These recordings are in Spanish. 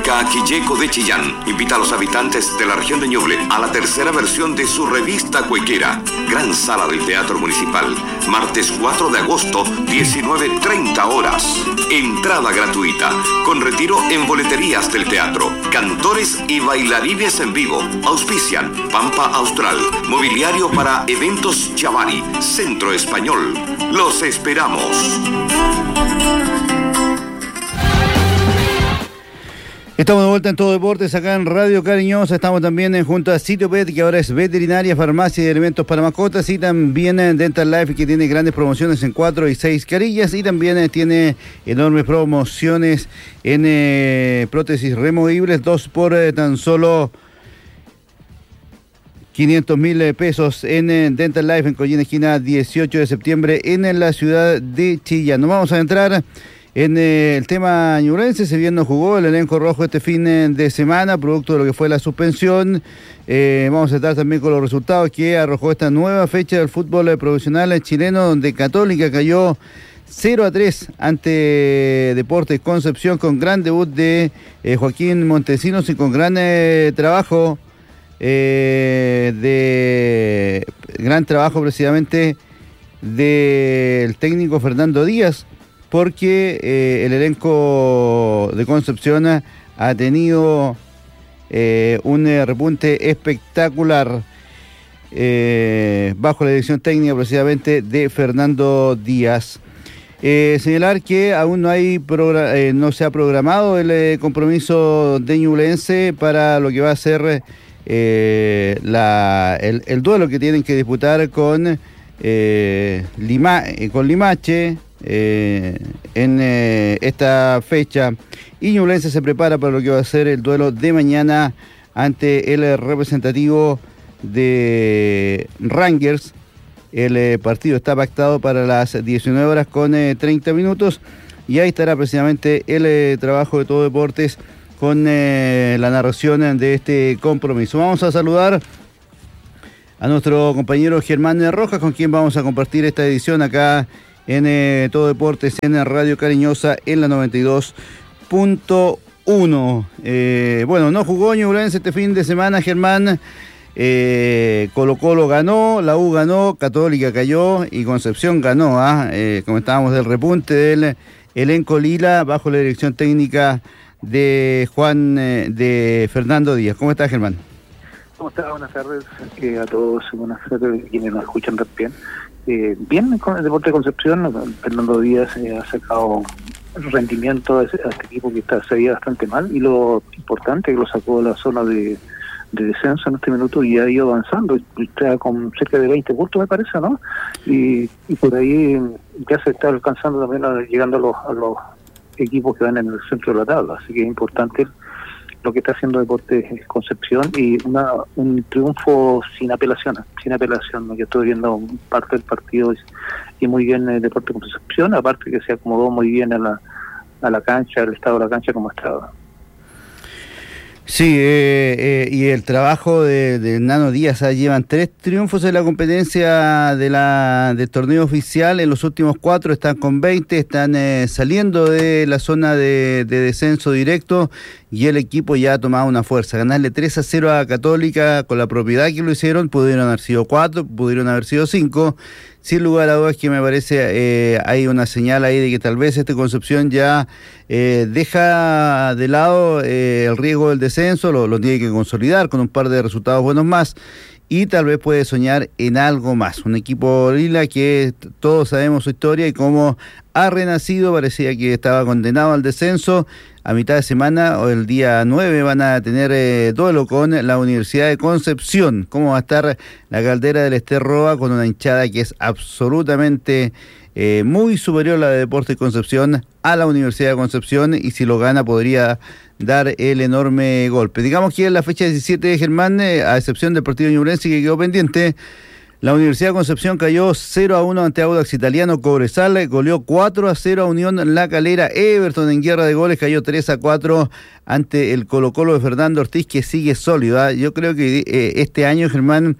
Radiofónica Quilleco de Chillán invita a los habitantes de la región de Ñuble a la tercera versión de su revista cuequera. Gran Sala del Teatro Municipal, martes 4 de agosto, 19:30 horas. Entrada gratuita, con retiro en boleterías del teatro. Cantores y bailarines en vivo. Auspician Pampa Austral, Mobiliario para Eventos Chavari, Centro Español. Los esperamos. Estamos de vuelta en Todo Deportes acá en Radio Cariñosa. Estamos también junto a Sitio Pet, que ahora es veterinaria, farmacia y alimentos para mascotas, y también en Dental Life, que tiene grandes promociones en 4 y 6 carillas, y también tiene enormes promociones en prótesis removibles, 2 por tan solo 500.000 pesos en Dental Life en Collina Esquina, 18 de septiembre en la ciudad de Chillán. Nos vamos a entrar en el tema ñublense. Se bien no jugó el elenco rojo este fin de semana, producto de lo que fue la suspensión. Vamos a estar también con los resultados que arrojó esta nueva fecha del fútbol profesional chileno, donde Católica cayó 0-3 ante Deportes Concepción, con gran debut de Joaquín Montesinos y con gran trabajo, precisamente del técnico Fernando Díaz, porque el elenco de Concepción ha tenido un repunte espectacular bajo la dirección técnica precisamente de Fernando Díaz. Señalar que aún no se ha programado el compromiso de ñublense para lo que va a ser el duelo que tienen que disputar con Limache en esta fecha, y Ñublense se prepara para lo que va a ser el duelo de mañana ante el representativo de Rangers. El partido está pactado para las 19 horas con 30 minutos, y ahí estará precisamente el trabajo de Todo Deportes con la narración de este compromiso. Vamos a saludar a nuestro compañero Germán Rojas, con quien vamos a compartir esta edición acá en Todo Deportes, en Radio Cariñosa, en la 92.1. Bueno, no jugó Ñublense este fin de semana, Germán. Colo Colo ganó, la U ganó, Católica cayó y Concepción ganó. Comentábamos del repunte del elenco lila bajo la dirección técnica de Fernando Díaz. ¿Cómo estás, Germán? ¿Cómo estás? Buenas tardes a todos, buenas tardes a quienes nos escuchan también. Bien, con el Deporte de Concepción, Fernando Díaz ha sacado rendimiento a este equipo que se veía bastante mal, y lo importante es que lo sacó de la zona de descenso en este minuto y ha ido avanzando, está con cerca de 20 puntos, me parece, ¿no? Y por ahí ya se está alcanzando también, llegando a los equipos que van en el centro de la tabla, así que es importante lo que está haciendo Deportes Concepción, y un triunfo sin apelación, ¿no? Yo estoy viendo parte del partido y muy bien Deportes Concepción, aparte que se acomodó muy bien a la cancha, el estado de la cancha como estaba. Sí, y el trabajo de Nano Díaz, llevan 3 triunfos en la competencia del torneo oficial. En los últimos 4 están con 20, están saliendo de la zona de descenso directo, y el equipo ya ha tomado una fuerza. Ganarle 3-0 a Católica con la propiedad que lo hicieron, pudieron haber sido 4, pudieron haber sido 5. Sin lugar a dudas que me parece hay una señal ahí de que tal vez Concepción ya deja de lado el riesgo del descenso, lo tiene que consolidar con un par de resultados buenos más, y tal vez puede soñar en algo más. Un equipo lila que todos sabemos su historia y cómo ha renacido. Parecía que estaba condenado al descenso. A mitad de semana, o el día 9, van a tener duelo con la Universidad de Concepción. ¿Cómo va a estar la caldera del Ester Roa, con una hinchada que es absolutamente muy superior a la de Deportes Concepción a la Universidad de Concepción? Y si lo gana podría dar el enorme golpe. Digamos que en la fecha 17 de Germán, a excepción del partido ñublense que quedó pendiente, la Universidad de Concepción cayó 0-1 ante Audax Italiano. Cobresal goleó 4-0 a Unión La Calera. Everton, en guerra de goles, cayó 3-4 ante el Colo Colo de Fernando Ortiz, que sigue sólido. Yo creo que este año, Germán,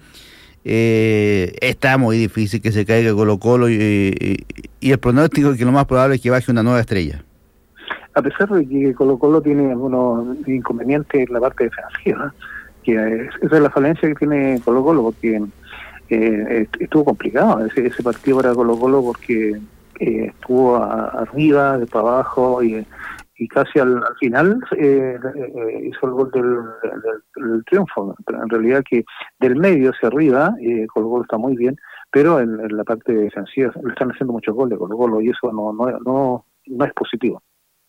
está muy difícil que se caiga Colo Colo, y el pronóstico es que lo más probable es que baje una nueva estrella. a pesar de que Colo-Colo tiene algunos inconvenientes en la parte defensiva, esa es la falencia que tiene Colo-Colo, porque estuvo complicado ese partido para Colo-Colo, porque estuvo arriba, de para abajo, y casi al final hizo el gol del triunfo. Pero en realidad que del medio hacia arriba, Colo-Colo está muy bien, pero en la parte defensiva le están haciendo muchos goles Colo-Colo, y eso no es positivo.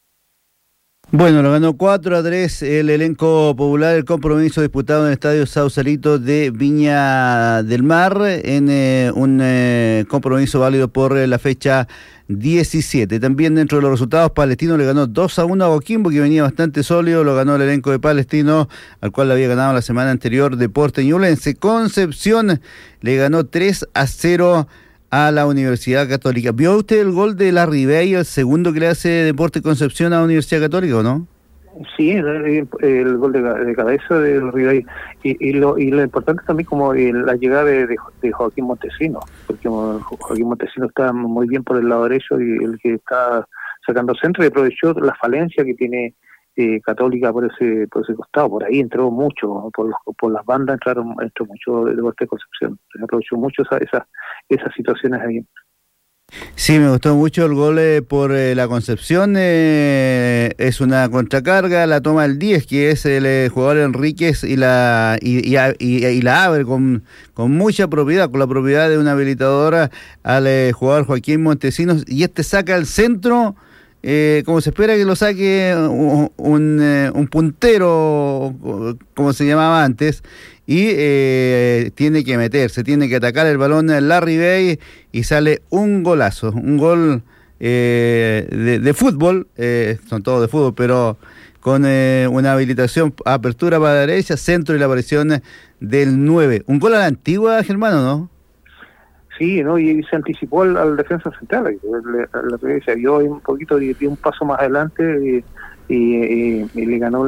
Bueno, lo ganó 4-3 el elenco popular, el compromiso disputado en el Estadio Sausalito de Viña del Mar, en un compromiso válido por la fecha 17. También dentro de los resultados, Palestino le ganó 2-1 a Coquimbo, que venía bastante sólido, lo ganó el elenco de Palestino, al cual le había ganado la semana anterior Deportes Ñublense. Concepción le ganó 3-0 a la Universidad Católica. ¿Vio usted el gol de Larry Bay, el segundo que le hace Deportes Concepción a la Universidad Católica, o no? Sí, el gol de cabeza de Larry Bay. Y lo importante también como la llegada de Joaquín Montesino, porque Joaquín Montesino está muy bien por el lado derecho, y el que está sacando centro, y aprovechó la falencia que tiene Católica por ese costado. Por ahí entró mucho, por las bandas entró mucho de Deportes de Concepción. Se aprovechó mucho esas situaciones ahí. Sí, me gustó mucho el gol por la Concepción. Es una contracarga, la toma el 10, que es el jugador Enríquez, y la abre con mucha propiedad, con la propiedad de una habilitadora al jugador Joaquín Montesinos, y saca al centro, como se espera que lo saque un puntero, como se llamaba antes, y tiene que meterse, tiene que atacar el balón Larry Bay, y sale un golazo, un gol de fútbol, son todos de fútbol, pero con una habilitación, apertura para la derecha, centro, y la aparición del 9. Un gol a la antigua, Germano, ¿no? Sí, ¿no? Y se anticipó al defensa central. La se vio un poquito, dio un paso más adelante, y le ganó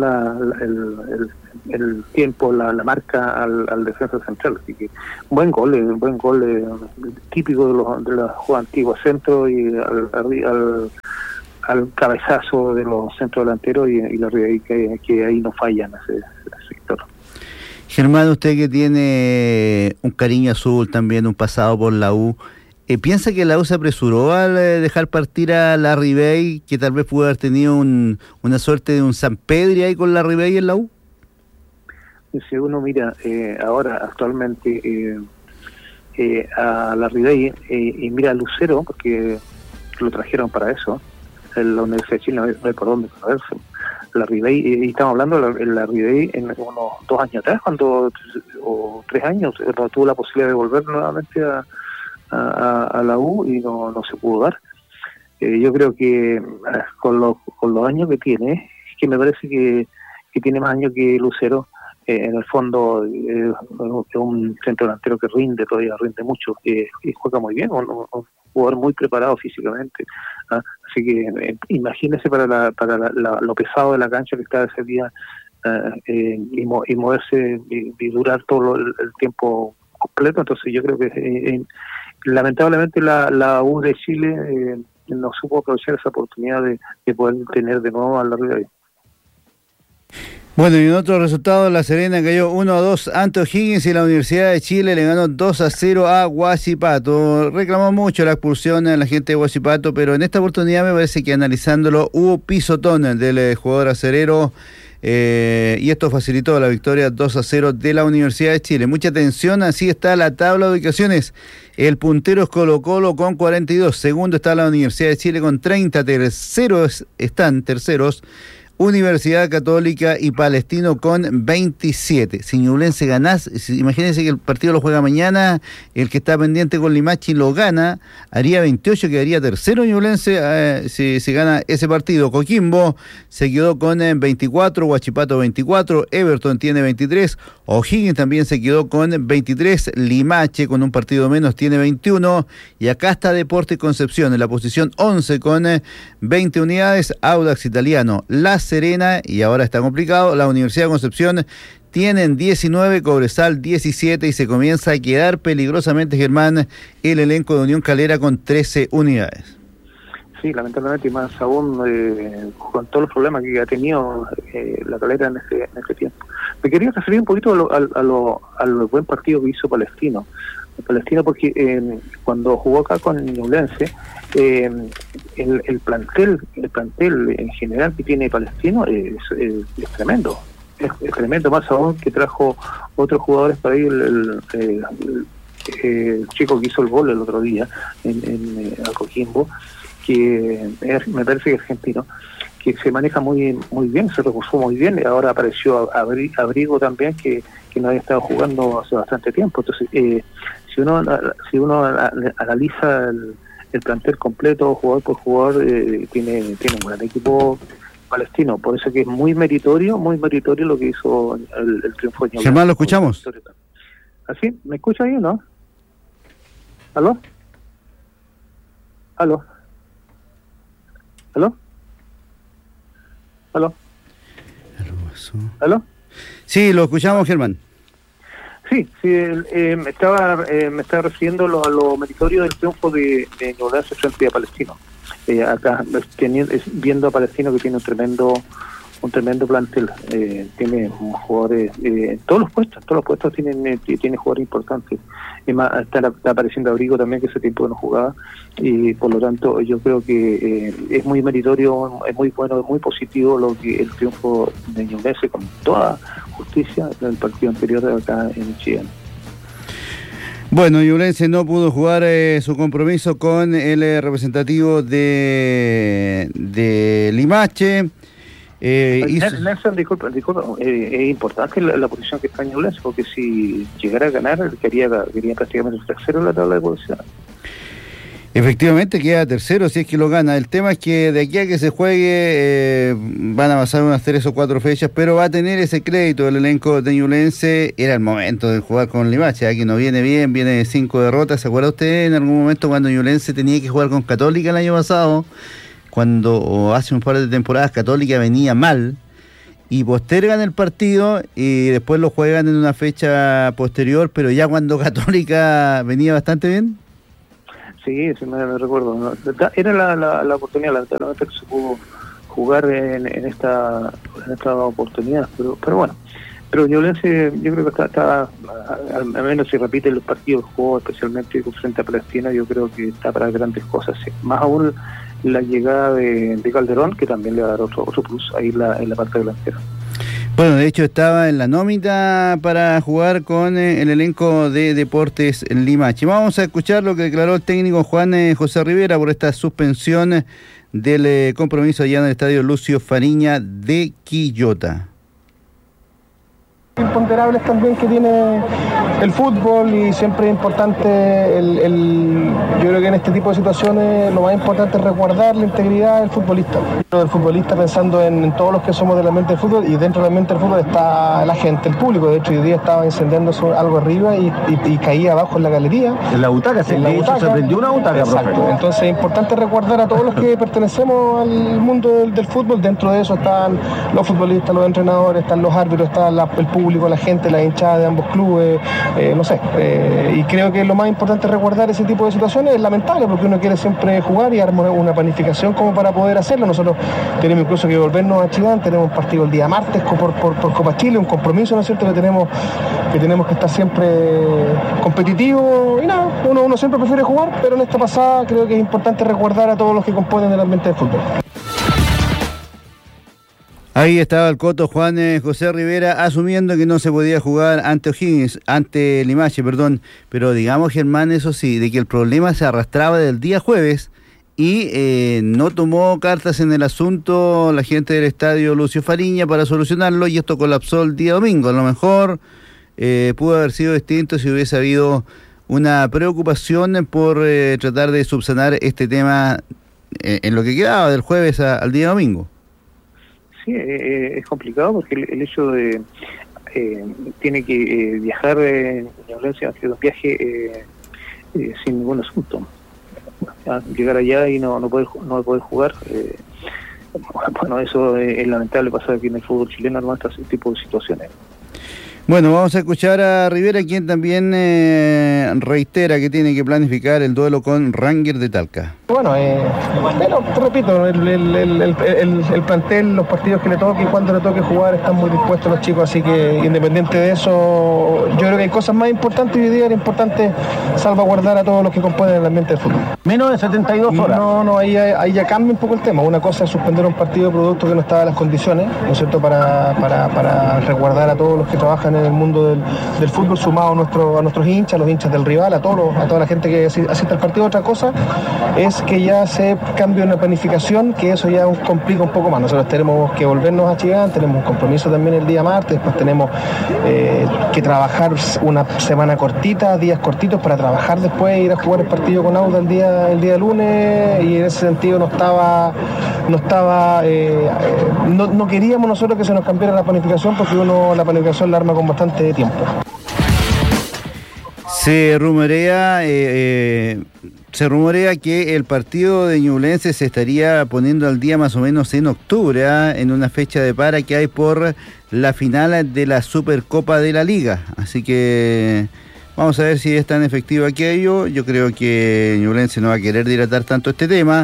el tiempo, la marca al defensa central. Así que un buen gol típico de la jugada antigua, centro, y al cabezazo de los centros delanteros, y la realidad que ahí no fallan ese sector. Germán, usted que tiene un cariño azul también, un pasado por la U, ¿piensa que la U se apresuró al dejar partir a Larry Bay, que tal vez pudo haber tenido una suerte de un San Pedro ahí con Larry Bay en la U? Si uno mira ahora actualmente a Larry Bay y mira a Lucero, porque lo trajeron para eso, en la Universidad de Chile no hay por dónde perderse. Larry Bay, y estamos hablando de Larry Bay en unos 2 años atrás, o 3 años, cuando tuvo la posibilidad de volver nuevamente a la U, y no se pudo dar. Yo creo que con los años que tiene, que me parece que tiene más años que Lucero, en el fondo es un centro delantero que todavía rinde mucho, y juega muy bien, un jugador muy preparado físicamente. Así que imagínese para lo pesado de la cancha que está ese día, y moverse y durar todo el tiempo completo. Entonces yo creo que lamentablemente la U de Chile no supo aprovechar esa oportunidad de poder tener de nuevo a la River. Bueno, y en otro resultado, La Serena cayó 1-2 ante O'Higgins, y la Universidad de Chile le ganó 2-0 a Huachipato. Reclamó mucho la expulsión a la gente de Huachipato, pero en esta oportunidad me parece que analizándolo hubo pisotón del jugador acerero, y esto facilitó la victoria 2-0 de la Universidad de Chile. Mucha atención, así está la tabla de ubicaciones. El puntero es Colo-Colo con 42, segundo está la Universidad de Chile con 30, terceros Universidad Católica y Palestino con 27. Si Ñublense ganase, imagínense que el partido lo juega mañana, el que está pendiente con Limache lo gana, haría 28, quedaría tercero Ñublense si gana ese partido. Coquimbo se quedó con 24, Huachipato 24, Everton tiene 23, O'Higgins también se quedó con 23, Limache con un partido menos tiene 21, y acá está Deportes Concepción en la posición 11 con 20 unidades, Audax Italiano, La Serena, y ahora está complicado, la Universidad de Concepción tienen 19, Cobresal 17, y se comienza a quedar peligrosamente, Germán, el elenco de Unión Calera con 13 unidades. Sí, lamentablemente, y más aún con todos los problemas que ha tenido la Calera en este tiempo. Me quería referir un poquito al buen partido que hizo Palestino. Palestino porque cuando jugó acá con Ñublense, el plantel en general que tiene Palestino es tremendo. Es tremendo, más aún que trajo otros jugadores para ahí, el chico que hizo el gol el otro día en Coquimbo, que me parece que es argentino, que se maneja muy bien, se recurrió muy bien. Ahora apareció Abrigo también, que no había estado jugando hace bastante tiempo. Entonces, si uno analiza el plantel completo, jugador por jugador, tiene un gran equipo Palestino. Por eso que es muy meritorio lo que hizo el triunfo de Ñublense. Germán, lo escuchamos. ¿Así? ¿Me escucha ahí o no? ¿Aló? ¿Aló? ¿Aló? ¿Aló? ¿Aló? Sí, lo escuchamos, Germán. Sí, me estaba refiriendo a lo meritorio del triunfo de Ñublense frente a Palestino. Acá viendo a Palestino, que tiene un tremendo plantel, tiene jugadores en todos los puestos tiene jugadores importantes. Y más, está apareciendo Abrigo también, que ese tiempo no jugaba, y por lo tanto yo creo que es muy meritorio, es muy bueno, es muy positivo el triunfo de Ñublense con toda justicia en el partido anterior de acá en Chile. Bueno, Ñublense no pudo jugar su compromiso con el representativo de Limache. Nelson, disculpa, es importante la posición que está en Ñublense, porque si llegara a ganar, quería prácticamente el tercero en la tabla de posiciones. Efectivamente queda tercero si es que lo gana. El tema es que de aquí a que se juegue van a pasar unas 3 o 4 fechas, pero va a tener ese crédito el elenco de Ñublense. Era el momento de jugar con Limache, que no viene bien, viene de 5 derrotas. ¿Se acuerda usted en algún momento cuando Ñublense tenía que jugar con Católica el año pasado? Cuando hace un par de temporadas Católica venía mal y postergan el partido y después lo juegan en una fecha posterior, pero ya cuando Católica venía bastante bien. Sí, me recuerdo. ¿No? Era la oportunidad, lamentablemente que se pudo jugar en esta oportunidad, pero bueno. Pero Ñublense, yo creo que está al menos si repite el partido, el juego, especialmente frente a Palestina, yo creo que está para grandes cosas. Sí. Más aún la llegada de Calderón, que también le va a dar otro plus ahí en la parte delantera. Bueno, de hecho estaba en la nómina para jugar con el elenco de Deportes en Limache. Vamos a escuchar lo que declaró el técnico Juan José Rivera por esta suspensión del compromiso allá en el estadio Lucio Fariña de Quillota. Imponderables también que tiene el fútbol, y siempre es importante yo creo que en este tipo de situaciones lo más importante es resguardar la integridad del futbolista, pensando en todos los que somos del ambiente del fútbol, y dentro del ambiente del fútbol está la gente, el público. De hecho hoy día estaba incendiando algo arriba y caía abajo en la galería, en la butaca, se prendió una butaca. Exacto, profe. Entonces es importante resguardar a todos los que pertenecemos al mundo del fútbol. Dentro de eso están los futbolistas, los entrenadores, están los árbitros, está el público, la gente, la hinchada de ambos clubes, y creo que lo más importante es resguardar ese tipo de situaciones. Es lamentable porque uno quiere siempre jugar y armar una planificación como para poder hacerlo. Nosotros tenemos incluso que volvernos a Chillán, tenemos un partido el día martes por Copa Chile, un compromiso, ¿no es cierto?, que tenemos que estar siempre competitivos, y nada, uno siempre prefiere jugar, pero en esta pasada creo que es importante resguardar a todos los que componen el ambiente del fútbol. Ahí estaba el coto Juan José Rivera asumiendo que no se podía jugar ante Limache, pero digamos, Germán, eso sí, de que el problema se arrastraba del día jueves y no tomó cartas en el asunto la gente del estadio Lucio Fariña para solucionarlo, y esto colapsó el día domingo. A lo mejor pudo haber sido distinto si hubiese habido una preocupación por tratar de subsanar este tema en lo que quedaba del jueves al día domingo. Sí, es complicado porque el hecho de tiene que viajar en Ñublense, hacer un viaje sin ningún asunto. Llegar allá y no poder jugar, bueno, eso es lamentable, pasar aquí en el fútbol chileno, ¿no?, este tipo de situaciones. Bueno, vamos a escuchar a Rivera, quien también reitera que tiene que planificar el duelo con Rangers de Talca. Bueno, pero te repito, el plantel, los partidos que le toque y cuando le toque jugar están muy dispuestos los chicos, así que independiente de eso, yo creo que hay cosas más importantes y hoy día era importante salvaguardar a todos los que componen el ambiente del fútbol. Menos de 72 horas. No, ahí ya cambia un poco el tema. Una cosa es suspender un partido producto que no estaba en las condiciones, ¿no es cierto?, para resguardar a todos los que trabajan en el mundo del fútbol, sumado a nuestros hinchas, a los hinchas del rival, a toda la gente que asiste al partido. Otra cosa es que ya se cambia una planificación, que eso ya complica un poco más. Nosotros tenemos que volvernos a Chillán, tenemos un compromiso también el día martes, después tenemos que trabajar una semana cortita, días cortitos para trabajar después, ir a jugar el partido con Auda el día lunes, y en ese sentido no queríamos nosotros que se nos cambiara la planificación, porque la planificación la arma con bastante tiempo. Se rumorea que el partido de Ñublense se estaría poniendo al día más o menos en octubre, en una fecha de para que hay por la final de la Supercopa de la Liga. Así que vamos a ver si es tan efectivo aquello. Yo creo que Ñublense no va a querer dilatar tanto este tema,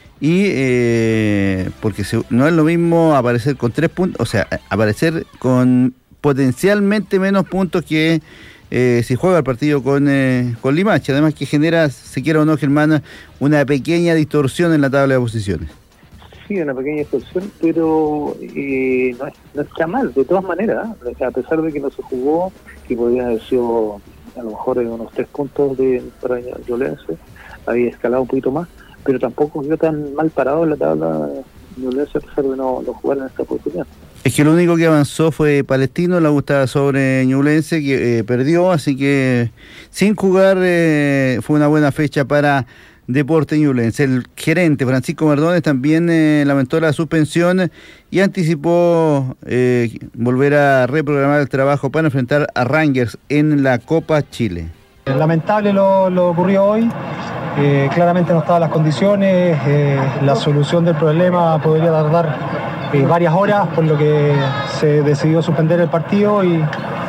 y porque no es lo mismo aparecer con 3 puntos, o sea, aparecer con potencialmente menos puntos que si juega el partido con Limache. Además que genera, se quiera o no, Germán, una pequeña distorsión en la tabla de posiciones. Sí, una pequeña distorsión, pero no está mal, de todas maneras, a pesar de que no se jugó, que podría haber sido a lo mejor unos 3 puntos para Ñublense, había escalado un poquito más, pero tampoco quedó tan mal parado en la tabla Ñublense, a pesar de no jugar en esta oportunidad. Es que lo único que avanzó fue Palestino, la gustaba sobre Ñublense, que perdió, así que sin jugar fue una buena fecha para Deportes Ñublense. El gerente Francisco Mardones también lamentó la suspensión y anticipó volver a reprogramar el trabajo para enfrentar a Rangers en la Copa Chile. Lamentable lo ocurrido hoy. Claramente no estaban las condiciones, la solución del problema podría tardar varias horas, por lo que se decidió suspender el partido y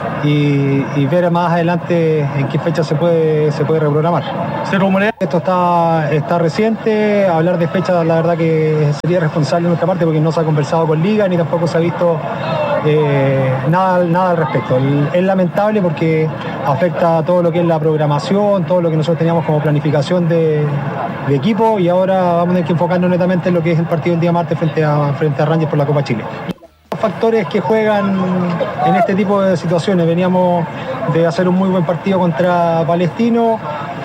ver más adelante en qué fecha se puede reprogramar. ¿Se rumorea? Esto está reciente, hablar de fecha la verdad que sería responsable de nuestra parte, porque no se ha conversado con Liga ni tampoco se ha visto nada al respecto. Es lamentable porque afecta a todo lo que es la programación, todo lo que nosotros teníamos como planificación de equipo, y ahora vamos a tener que enfocarnos netamente en lo que es el partido del día martes frente a Rangers por la Copa Chile. Los factores que juegan en este tipo de situaciones: veníamos de hacer un muy buen partido contra Palestino,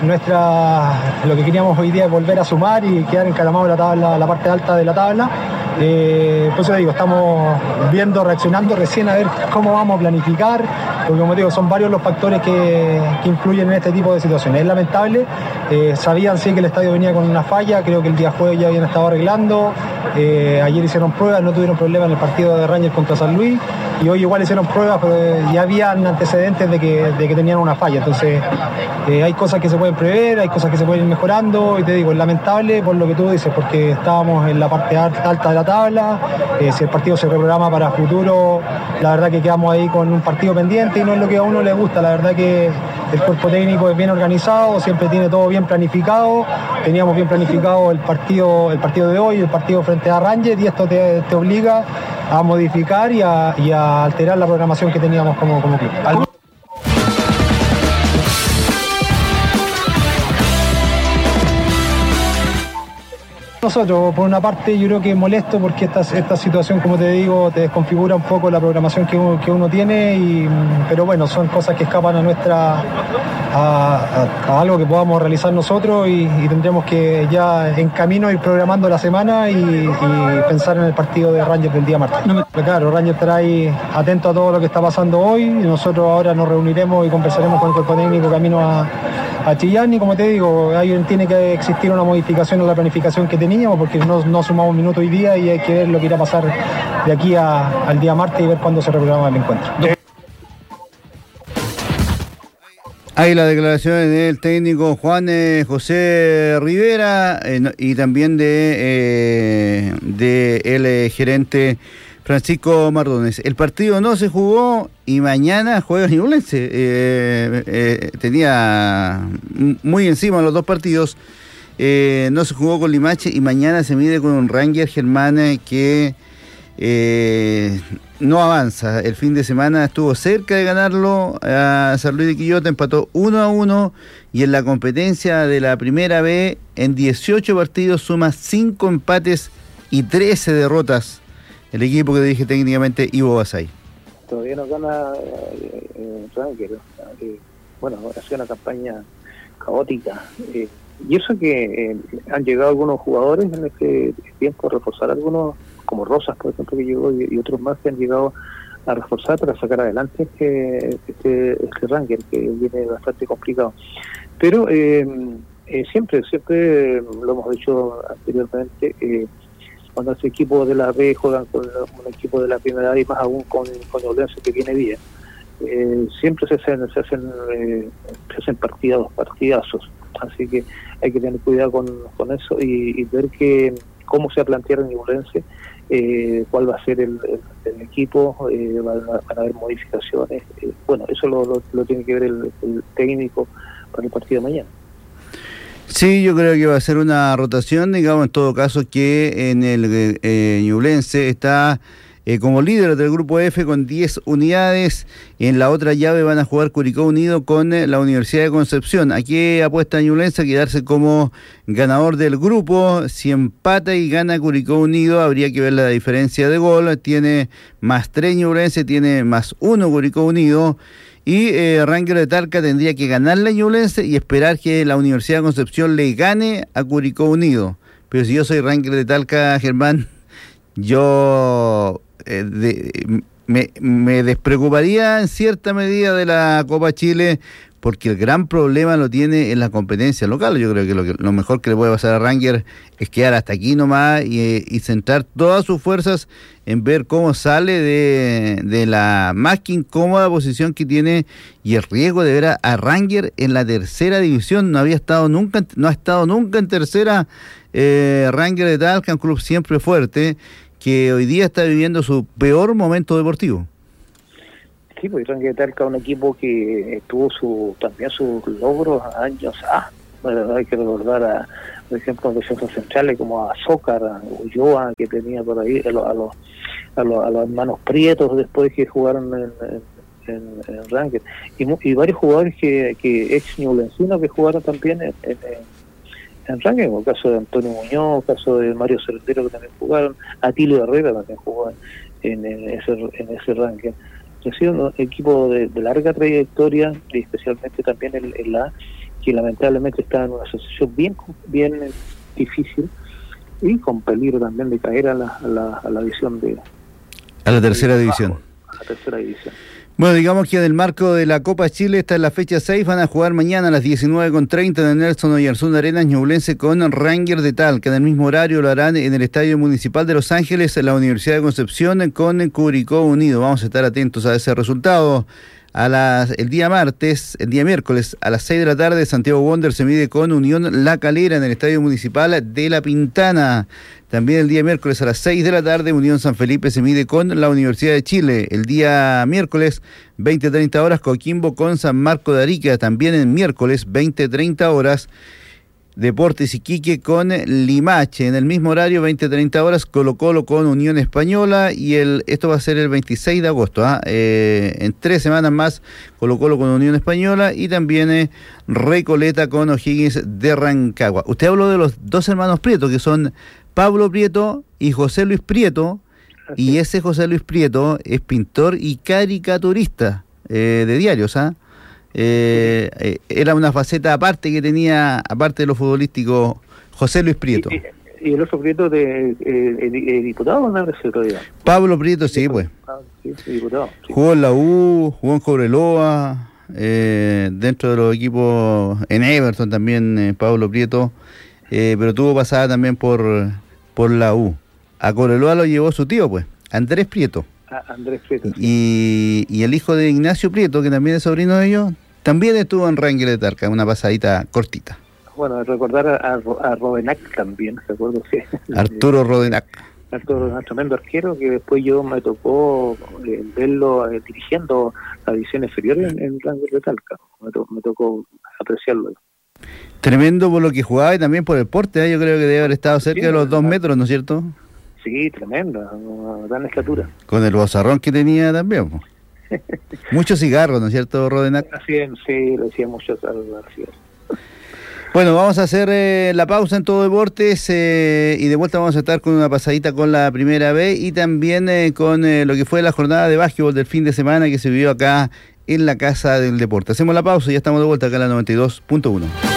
lo que queríamos hoy día es volver a sumar y quedar encalamados en la parte alta de la tabla. Por eso digo, estamos reaccionando recién a ver cómo vamos a planificar, porque como digo, son varios los factores que influyen en este tipo de situaciones. Es lamentable, sabían sí que el estadio venía con una falla, creo que el día jueves ya habían estado arreglando, ayer hicieron pruebas, no tuvieron problema en el partido de Rangers contra San Luis, y hoy igual hicieron pruebas, pero ya habían antecedentes de que tenían una falla. Entonces hay cosas que se pueden prever, hay cosas que se pueden ir mejorando, y te digo, es lamentable por lo que tú dices, porque estábamos en la parte alta de la tabla. Si el partido se reprograma para futuro, la verdad que quedamos ahí con un partido pendiente y no es lo que a uno le gusta. La verdad que el cuerpo técnico es bien organizado, siempre tiene todo bien planificado. Teníamos bien planificado el partido de hoy, el partido frente a Rangers, y esto te obliga a modificar y a alterar la programación que teníamos como club. Nosotros, por una parte, yo creo que es molesto porque esta situación, como te digo, te desconfigura un poco la programación que uno tiene, pero bueno, son cosas que escapan a algo que podamos realizar nosotros, y tendremos que ya en camino ir programando la semana y pensar en el partido de Rangers del día martes. Claro, Rangers estará ahí atento a todo lo que está pasando hoy, y nosotros ahora nos reuniremos y conversaremos con el cuerpo técnico camino a Chillán, y como te digo, ahí tiene que existir una modificación en la planificación que teníamos, porque no sumamos minutos hoy día y hay que ver lo que irá a pasar de aquí al día martes y ver cuándo se reprograma el encuentro. Hay las declaraciones del técnico Juan José Rivera y también de el gerente Francisco Mardones. El partido no se jugó y mañana juega Ñublense. Tenía muy encima los dos partidos. No se jugó con Limache y mañana se mide con un Rangers Germán que no avanza. El fin de semana estuvo cerca de ganarlo a San Luis de Quillota, empató 1-1 y en la competencia de la primera B en 18 partidos suma 5 empates y 13 derrotas el equipo que dirige técnicamente Ivo Basay. Todavía no gana Rangers. Bueno, ha sido una campaña caótica. Y eso que han llegado algunos jugadores en este tiempo a reforzar algunos, como Rosas, por ejemplo, que llegó, y otros más que han llegado a reforzar para sacar adelante este Rangers, que viene bastante complicado. Pero siempre lo hemos dicho anteriormente, cuando este equipo de la B juegan con un equipo de la primera A y más aún con Ñublense que viene bien, siempre se hacen partidazos. Así que hay que tener cuidado con eso y ver cómo se va a plantear en Ñublense, cuál va a ser el equipo, van a haber modificaciones. Bueno, eso lo tiene que ver el técnico para el partido de mañana. Sí, yo creo que va a ser una rotación, digamos, en todo caso que en el Ñublense está como líder del grupo F con 10 unidades. En la otra llave van a jugar Curicó Unido con la Universidad de Concepción. Aquí apuesta Ñublense a quedarse como ganador del grupo. Si empata y gana Curicó Unido, habría que ver la diferencia de gol. Tiene más 3 Ñublense, tiene más 1 Curicó Unido. Y Rangers de Talca tendría que ganarle a Ñublense y esperar que la Universidad de Concepción le gane a Curicó Unido. Pero si yo soy Rangers de Talca, Germán, yo me despreocuparía en cierta medida de la Copa Chile, porque el gran problema lo tiene en la competencia local. Yo creo que lo mejor que le puede pasar a Rangers es quedar hasta aquí nomás y centrar todas sus fuerzas en ver cómo sale de la más que incómoda posición que tiene y el riesgo de ver a Rangers en la tercera división. No ha estado nunca en tercera. Rangers de Talca, un club siempre fuerte, que hoy día está viviendo su peor momento deportivo. Sí, pues Rangers de Talca es un equipo que tuvo también sus logros años. Hay que recordar por ejemplo, defensas centrales como a Zócar, a Ulloa, que tenía por ahí, a los hermanos Prietos después que jugaron en Rangers, y varios jugadores que ex ñublencinos que jugaron también en Rangers, como el caso de Antonio Muñoz, el caso de Mario Certero, que también jugaron, Atilio Herrera también jugó en ese Rangers. Ha sido un equipo de larga trayectoria, y especialmente también en la que lamentablemente está en una situación bien difícil y con peligro también de caer a la división a la tercera división. A la tercera división. Bueno, digamos que en el marco de la Copa Chile está en la fecha 6, van a jugar mañana a las 19:30 en el Nelson Oyarzún Arenas Ñublense con Rangers de Talca. En el mismo horario lo harán en el Estadio Municipal de Los Ángeles, en la Universidad de Concepción con Curicó Unido. Vamos a estar atentos a ese resultado. El día miércoles a las 6 de la tarde, Santiago Wander se mide con Unión La Calera en el Estadio Municipal de La Pintana. También el día miércoles a las 6 de la tarde, Unión San Felipe se mide con la Universidad de Chile. El día miércoles, 20:30 horas, Coquimbo con San Marco de Arica. También el miércoles, 20:30 horas, Deportes Iquique con Limache. En el mismo horario, 20:30 horas, Colo-Colo con Unión Española. Y esto va a ser el 26 de agosto. En 3 semanas más, Colo-Colo con Unión Española. Y también Recoleta con O'Higgins de Rancagua. Usted habló de los dos hermanos Prieto, que son Pablo Prieto y José Luis Prieto. Y ese José Luis Prieto es pintor y caricaturista de diarios, era una faceta aparte que tenía, aparte de lo futbolístico, José Luis Prieto. Y el otro Prieto de diputado, ¿no? Pablo Prieto, sí, pues. Sí, diputado. Sí. Jugó en la U, jugó en Cobreloa, dentro de los equipos, en Everton también, Pablo Prieto, pero tuvo pasada también por la U. A Cobreloa lo llevó su tío, pues, Andrés Prieto. Andrés Prieto. Sí. Y el hijo de Ignacio Prieto, que también es sobrino de ellos, también estuvo en Rangers de Talca, una pasadita cortita. Bueno, recordar a Rodenac también, recuerdo que... Arturo Rodenac. tremendo arquero, que después yo me tocó verlo dirigiendo la división inferior en Rangers de Talca. Me tocó apreciarlo. Tremendo por lo que jugaba y también por el porte, ¿eh? Yo creo que debe haber estado cerca de los 2 metros, ¿no es cierto? Sí, tremenda, una gran estatura. Con el bozarrón que tenía también. Muchos cigarros, ¿no es cierto, Rodenac? Así es, sí, le decía muchos así es. Bueno, vamos a hacer la pausa en Todo Deportes y de vuelta vamos a estar con una pasadita con la Primera B y también con lo que fue la jornada de básquetbol del fin de semana que se vivió acá en la Casa del Deporte. Hacemos la pausa y ya estamos de vuelta acá en la 92.1.